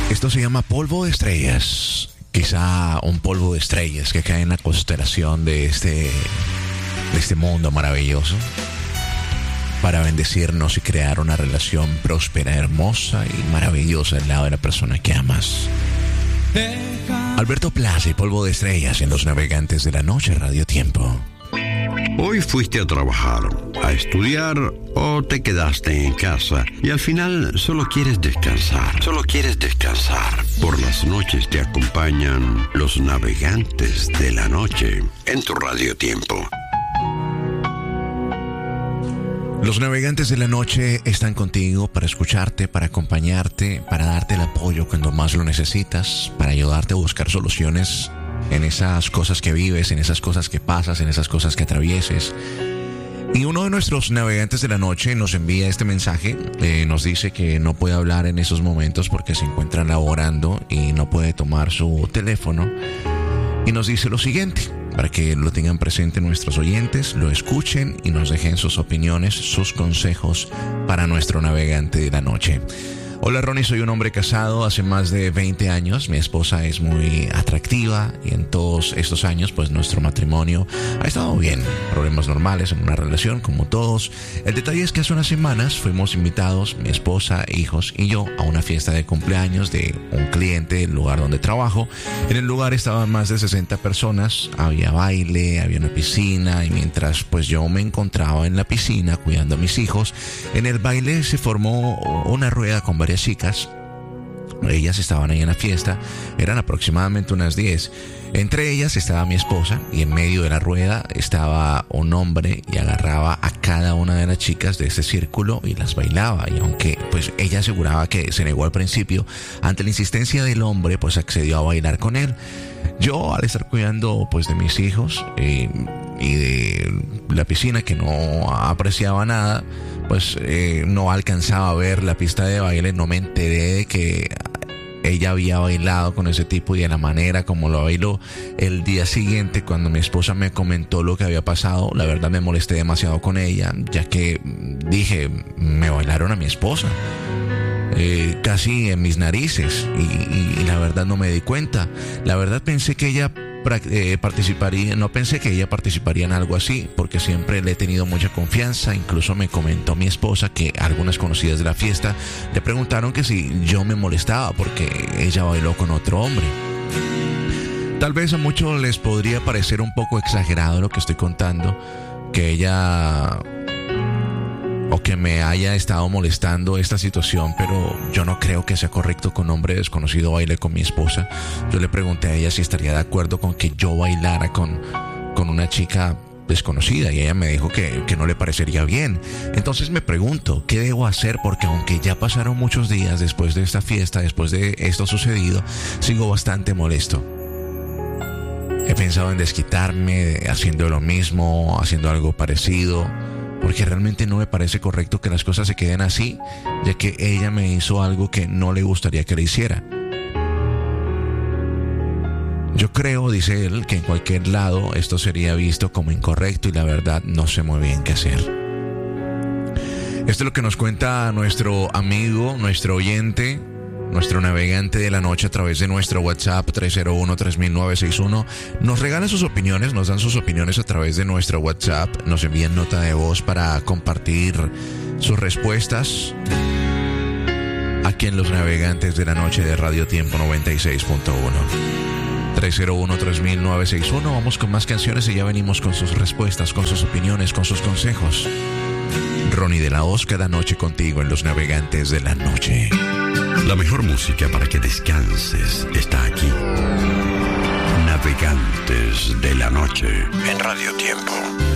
Esto se llama polvo de estrellas. Quizá un polvo de estrellas que cae en la constelación de este mundo maravilloso para bendecirnos y crear una relación próspera, hermosa y maravillosa al lado de la persona que amas. Alberto Plaza y Polvo de Estrellas en Los Navegantes de la Noche, Radio Tiempo. Hoy fuiste a trabajar, a estudiar o te quedaste en casa y al final solo quieres descansar. Por las noches te acompañan Los Navegantes de la Noche en tu Radio Tiempo. Los Navegantes de la Noche están contigo para escucharte, para acompañarte, para darte el apoyo cuando más lo necesitas, para ayudarte a buscar soluciones en esas cosas que vives, en esas cosas que pasas, en esas cosas que atravieses. Y uno de nuestros Navegantes de la Noche nos envía este mensaje, nos dice que no puede hablar en esos momentos porque se encuentra laborando y no puede tomar su teléfono. Y nos dice lo siguiente, para que lo tengan presente nuestros oyentes, lo escuchen y nos dejen sus opiniones, sus consejos para nuestro Navegante de la Noche. Hola Ronnie, soy un hombre casado hace más de 20 años. Mi esposa es muy atractiva y en todos estos años pues nuestro matrimonio ha estado bien. Problemas normales en una relación como todos. El detalle es que hace unas semanas fuimos invitados, mi esposa, hijos y yo, a una fiesta de cumpleaños de un cliente del lugar donde trabajo. En el lugar estaban más de 60 personas, había baile, había una piscina y mientras pues yo me encontraba en la piscina cuidando a mis hijos, en el baile se formó una rueda con varias chicas. Ellas estaban ahí en la fiesta, eran aproximadamente unas 10. Entre ellas estaba mi esposa y en medio de la rueda estaba un hombre y agarraba a cada una de las chicas de este círculo y las bailaba. Y aunque pues ella aseguraba que se negó al principio, ante la insistencia del hombre pues accedió a bailar con él. Yo, al estar cuidando pues de mis hijos y de la piscina, que no apreciaba nada, pues no alcanzaba a ver la pista de baile, no me enteré de que ella había bailado con ese tipo y de la manera como lo bailó. El día siguiente, cuando mi esposa me comentó lo que había pasado, la verdad me molesté demasiado con ella, ya que dije, me bailaron a mi esposa. Casi en mis narices y la verdad no me di cuenta. La verdad pensé que ella participaría, no pensé que ella participaría en algo así, porque siempre le he tenido mucha confianza. Incluso me comentó mi esposa que algunas conocidas de la fiesta le preguntaron que si yo me molestaba porque ella bailó con otro hombre. Tal vez a muchos les podría parecer un poco exagerado lo que estoy contando, que ella o que me haya estado molestando esta situación, pero yo no creo que sea correcto que un hombre desconocido baile con mi esposa. Yo le pregunté a ella si estaría de acuerdo con que yo bailara con una chica desconocida y ella me dijo que no le parecería bien. Entonces me pregunto, ¿qué debo hacer? Porque aunque ya pasaron muchos días después de esta fiesta, después de esto sucedido, sigo bastante molesto. He pensado en desquitarme haciendo lo mismo, haciendo algo parecido, porque realmente no me parece correcto que las cosas se queden así, ya que ella me hizo algo que no le gustaría que le hiciera. Yo creo, dice él, que en cualquier lado esto sería visto como incorrecto y la verdad no sé muy bien qué hacer. Esto es lo que nos cuenta nuestro amigo, nuestro oyente, nuestro navegante de la noche a través de nuestro WhatsApp 301-3961. Nos regalan sus opiniones, nos dan sus opiniones a través de nuestro WhatsApp, nos envían nota de voz para compartir sus respuestas aquí en Los Navegantes de la Noche de Radio Tiempo 96.1. 301-3961. Vamos con más canciones y ya venimos con sus respuestas, con sus opiniones, con sus consejos. Ronnie de la Hoz, cada noche contigo en Los Navegantes de la Noche. La mejor música para que descanses está aquí. Navegantes de la Noche en Radio Tiempo.